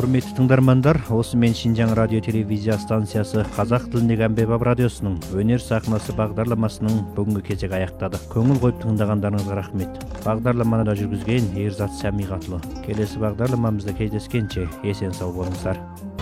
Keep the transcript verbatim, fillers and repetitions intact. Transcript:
Құрметті тыңдармандар, осы мен Шинжаң радио телевизия станциясы Қазақ тіліндегі әмбебап радиосының өнер сахнасы бағдарламасының бүгінгі кезегі аяқтады. Көңіл қойып тыңдағандарыңызға рахмет. Бағдарламаны да жүргізген Ерзат Сәмиғатұлы. Келесі бағдарламамызда кездескенше есен сау болыңыздар.